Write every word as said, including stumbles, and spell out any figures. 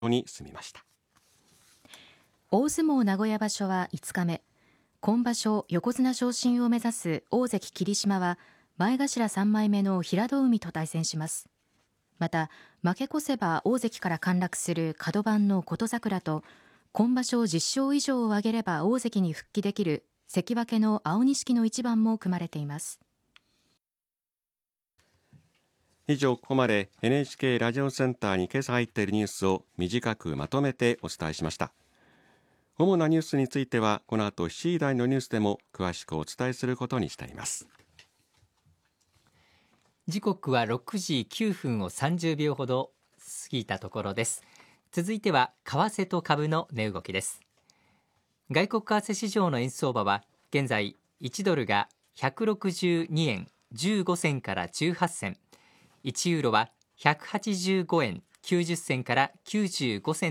に進みました。 大相撲名古屋場所はいつかめ、今場所横綱昇進を目指す大関霧島は前頭さんまいめの平戸海と対戦します。また負け越せば大関から陥落する角番の琴櫻と、今場所じゅっしょう以上を挙げれば大関に復帰できる関脇の青錦の一番も組まれています。 以上、ここまで エヌエイチケー ラジオセンターに今朝入っているニュースを短くまとめてお伝えしました。主なニュースについてはこの後しちじ台のニュースでも詳しくお伝えすることにしています。 時刻はろくじきゅうふんをさんじゅうびょうほど過ぎたところです。続いては為替と株の値動きです。外国為替市場の円相場は現在いちドルがひゃくろくじゅうにえんじゅうごせんからじゅうはちせん、いちユーロはひゃくはちじゅうごえんきゅうじゅっせんからきゅうじゅうごせん